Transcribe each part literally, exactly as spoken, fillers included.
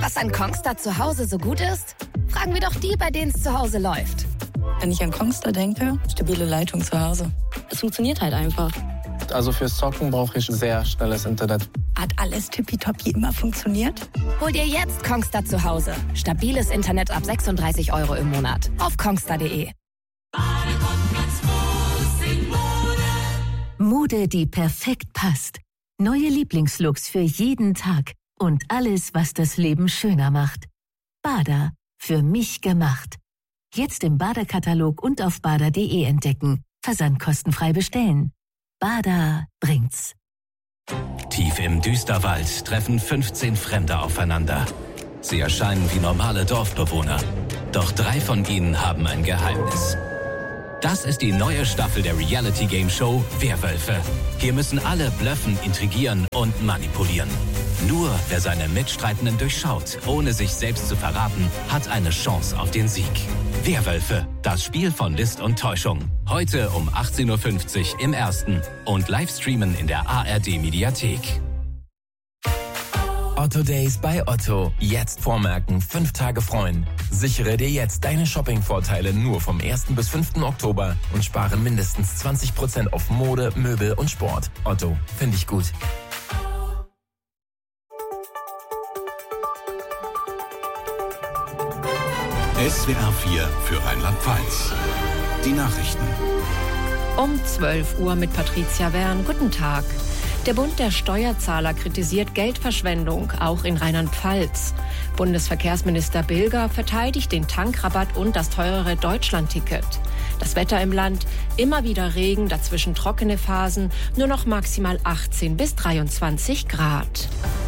Was an Kongstar zu Hause so gut ist? Fragen wir doch die, bei denen es zu Hause läuft. Wenn ich an Kongstar denke, stabile Leitung zu Hause. Es funktioniert halt einfach. Also fürs Zocken brauche ich sehr schnelles Internet. Hat alles tippitoppi immer funktioniert? Hol dir jetzt Kongstar zu Hause. Stabiles Internet ab sechsunddreißig Euro im Monat. Auf kongstar punkt de. Mode, die perfekt passt. Neue Lieblingslooks für jeden Tag. Und alles, was das Leben schöner macht. Bada, für mich gemacht. Jetzt im Bada-Katalog und auf bada punkt de entdecken. Versand kostenfrei bestellen. Bada bringt's. Tief im Düsterwald treffen fünfzehn Fremde aufeinander. Sie erscheinen wie normale Dorfbewohner. Doch drei von ihnen haben ein Geheimnis. Das ist die neue Staffel der Reality-Game-Show Werwölfe. Hier müssen alle blöffen, intrigieren und manipulieren. Nur wer seine Mitstreitenden durchschaut, ohne sich selbst zu verraten, hat eine Chance auf den Sieg. Werwölfe, das Spiel von List und Täuschung. Heute um achtzehn Uhr fünfzig im Ersten und Livestreamen in der A R D-Mediathek. Otto Days bei Otto. Jetzt vormerken, fünf Tage freuen. Sichere dir jetzt deine Shopping-Vorteile nur vom ersten bis fünften Oktober und spare mindestens zwanzig Prozent auf Mode, Möbel und Sport. Otto, finde ich gut. S W R vier für Rheinland-Pfalz. Die Nachrichten. Um zwölf Uhr mit Patricia Wern. Guten Tag. Der Bund der Steuerzahler kritisiert Geldverschwendung, auch in Rheinland-Pfalz. Bundesverkehrsminister Bilger verteidigt den Tankrabatt und das teurere Deutschlandticket. Das Wetter im Land, immer wieder Regen, dazwischen trockene Phasen, nur noch maximal achtzehn bis dreiundzwanzig Grad.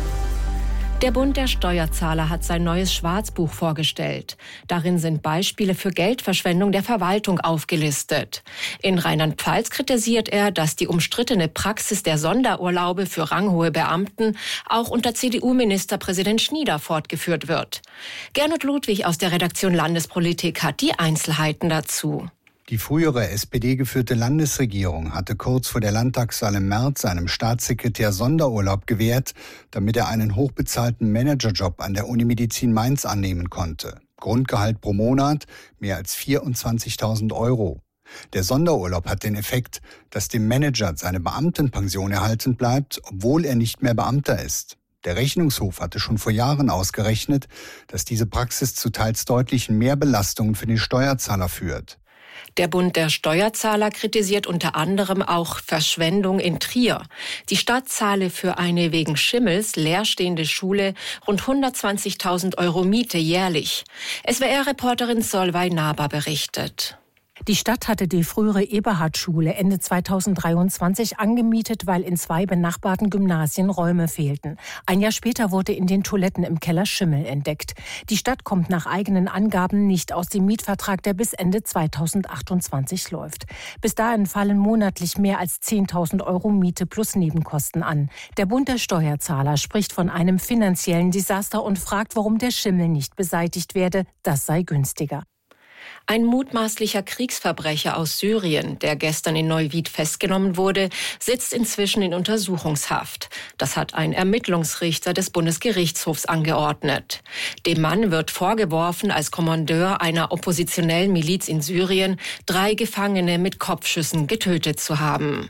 Der Bund der Steuerzahler hat sein neues Schwarzbuch vorgestellt. Darin sind Beispiele für Geldverschwendung der Verwaltung aufgelistet. In Rheinland-Pfalz kritisiert er, dass die umstrittene Praxis der Sonderurlaube für ranghohe Beamten auch unter C D U-Ministerpräsident Schnieder fortgeführt wird. Gernot Ludwig aus der Redaktion Landespolitik hat die Einzelheiten dazu. Die frühere S P D-geführte Landesregierung hatte kurz vor der Landtagswahl im März seinem Staatssekretär Sonderurlaub gewährt, damit er einen hochbezahlten Managerjob an der Unimedizin Mainz annehmen konnte. Grundgehalt pro Monat mehr als vierundzwanzigtausend Euro. Der Sonderurlaub hat den Effekt, dass dem Manager seine Beamtenpension erhalten bleibt, obwohl er nicht mehr Beamter ist. Der Rechnungshof hatte schon vor Jahren ausgerechnet, dass diese Praxis zu teils deutlichen Mehrbelastungen für den Steuerzahler führt. Der Bund der Steuerzahler kritisiert unter anderem auch Verschwendung in Trier. Die Stadt zahle für eine wegen Schimmels leerstehende Schule rund hundertzwanzigtausend Euro Miete jährlich. S W R-Reporterin Solveig Naber berichtet. Die Stadt hatte die frühere Eberhard-Schule Ende zweitausenddreiundzwanzig angemietet, weil in zwei benachbarten Gymnasien Räume fehlten. Ein Jahr später wurde in den Toiletten im Keller Schimmel entdeckt. Die Stadt kommt nach eigenen Angaben nicht aus dem Mietvertrag, der bis Ende zweitausendachtundzwanzig läuft. Bis dahin fallen monatlich mehr als zehntausend Euro Miete plus Nebenkosten an. Der Bund der Steuerzahler spricht von einem finanziellen Desaster und fragt, warum der Schimmel nicht beseitigt werde. Das sei günstiger. Ein mutmaßlicher Kriegsverbrecher aus Syrien, der gestern in Neuwied festgenommen wurde, sitzt inzwischen in Untersuchungshaft. Das hat ein Ermittlungsrichter des Bundesgerichtshofs angeordnet. Dem Mann wird vorgeworfen, als Kommandeur einer oppositionellen Miliz in Syrien drei Gefangene mit Kopfschüssen getötet zu haben.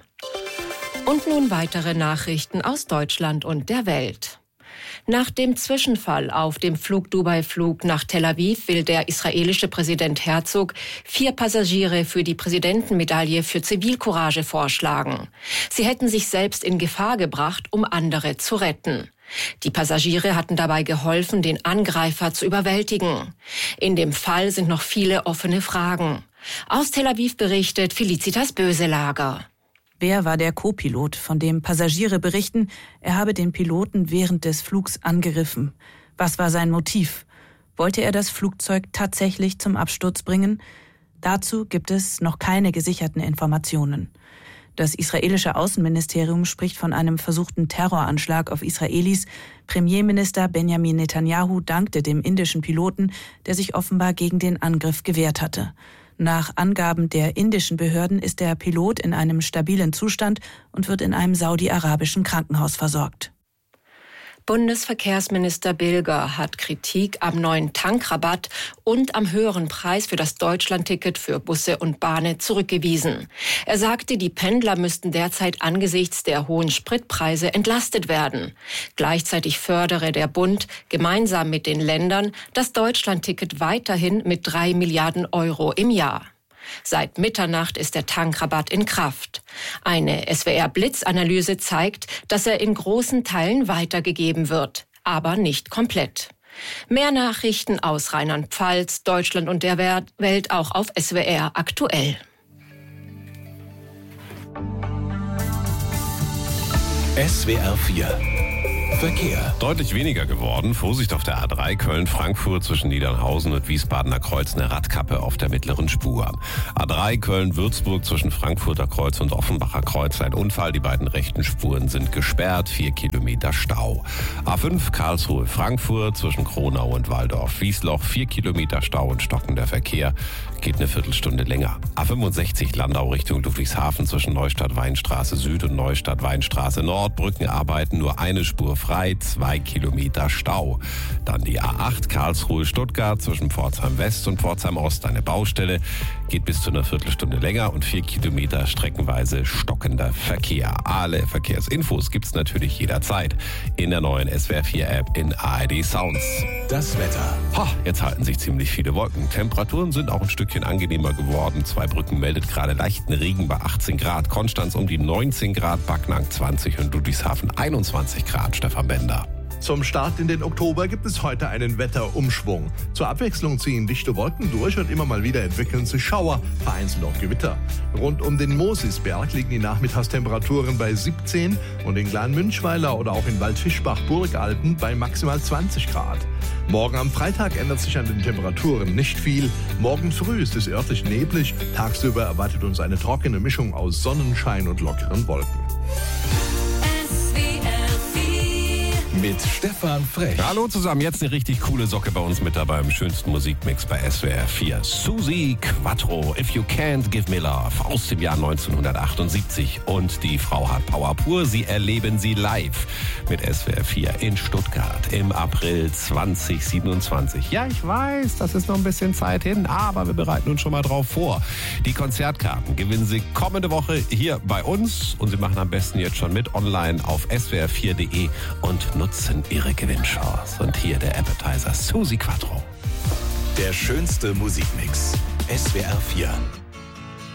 Und nun weitere Nachrichten aus Deutschland und der Welt. Nach dem Zwischenfall auf dem Flug-Dubai-Flug nach Tel Aviv will der israelische Präsident Herzog vier Passagiere für die Präsidentenmedaille für Zivilcourage vorschlagen. Sie hätten sich selbst in Gefahr gebracht, um andere zu retten. Die Passagiere hatten dabei geholfen, den Angreifer zu überwältigen. In dem Fall sind noch viele offene Fragen. Aus Tel Aviv berichtet Felicitas Böselager. Wer war der Co-Pilot, von dem Passagiere berichten, er habe den Piloten während des Flugs angegriffen? Was war sein Motiv? Wollte er das Flugzeug tatsächlich zum Absturz bringen? Dazu gibt es noch keine gesicherten Informationen. Das israelische Außenministerium spricht von einem versuchten Terroranschlag auf Israelis. Premierminister Benjamin Netanyahu dankte dem indischen Piloten, der sich offenbar gegen den Angriff gewehrt hatte. Nach Angaben der indischen Behörden ist der Pilot in einem stabilen Zustand und wird in einem saudi-arabischen Krankenhaus versorgt. Bundesverkehrsminister Bilger hat Kritik am neuen Tankrabatt und am höheren Preis für das Deutschlandticket für Busse und Bahnen zurückgewiesen. Er sagte, die Pendler müssten derzeit angesichts der hohen Spritpreise entlastet werden. Gleichzeitig fördere der Bund gemeinsam mit den Ländern das Deutschlandticket weiterhin mit drei Milliarden Euro im Jahr. Seit Mitternacht ist der Tankrabatt in Kraft. Eine S W R-Blitzanalyse zeigt, dass er in großen Teilen weitergegeben wird, aber nicht komplett. Mehr Nachrichten aus Rheinland-Pfalz, Deutschland und der Welt auch auf S W R aktuell. S W R vier Verkehr. Deutlich weniger geworden. Vorsicht auf der A drei Köln-Frankfurt zwischen Niedernhausen und Wiesbadener Kreuz, eine Radkappe auf der mittleren Spur. A drei Köln-Würzburg zwischen Frankfurter Kreuz und Offenbacher Kreuz ein Unfall. Die beiden rechten Spuren sind gesperrt. Vier Kilometer Stau. A fünf Karlsruhe-Frankfurt zwischen Kronau und Waldorf-Wiesloch. Vier Kilometer Stau und stockender Verkehr. Geht eine Viertelstunde länger. A fünfundsechzig Landau Richtung Ludwigshafen zwischen Neustadt-Weinstraße Süd und Neustadt-Weinstraße Nord. Brückenarbeiten, nur eine Spur frei, zwei Kilometer Stau. Dann die A acht Karlsruhe-Stuttgart zwischen Pforzheim West und Pforzheim Ost, eine Baustelle. Geht bis zu einer Viertelstunde länger und vier Kilometer streckenweise stockender Verkehr. Alle Verkehrsinfos gibt's natürlich jederzeit in der neuen S W R vier App in A R D Sounds. Das Wetter. Ha, jetzt halten sich ziemlich viele Wolken. Temperaturen sind auch ein Stückchen angenehmer geworden. Zweibrücken meldet gerade leichten Regen bei achtzehn Grad. Konstanz um die neunzehn Grad, Backnang zwanzig und Ludwigshafen einundzwanzig Grad. Stefan Bender. Zum Start in den Oktober gibt es heute einen Wetterumschwung. Zur Abwechslung ziehen dichte Wolken durch und immer mal wieder entwickeln sich Schauer, vereinzelt auch Gewitter. Rund um den Mosisberg liegen die Nachmittagstemperaturen bei siebzehn und in Klein-Münchweiler oder auch in Waldfischbach-Burgalten bei maximal zwanzig Grad. Morgen am Freitag ändert sich an den Temperaturen nicht viel. Morgen früh ist es örtlich neblig. Tagsüber erwartet uns eine trockene Mischung aus Sonnenschein und lockeren Wolken. Mit Stefan Frech. Hallo zusammen, jetzt eine richtig coole Socke bei uns mit dabei im schönsten Musikmix bei S W R vier. Suzi Quattro, If You Can't Give Me Love, aus dem Jahr neunzehnhundertachtundsiebzig. Und die Frau hat Power pur, sie erleben sie live mit S W R vier in Stuttgart im April zweitausendsiebenundzwanzig. Ja, ich weiß, das ist noch ein bisschen Zeit hin, aber wir bereiten uns schon mal drauf vor. Die Konzertkarten gewinnen Sie kommende Woche hier bei uns und Sie machen am besten jetzt schon mit online auf s w r vier punkt de und nutzen Ihre Gewinnchance. Und hier der Appetizer Suzi Quattro. Der schönste Musikmix. S W R vier.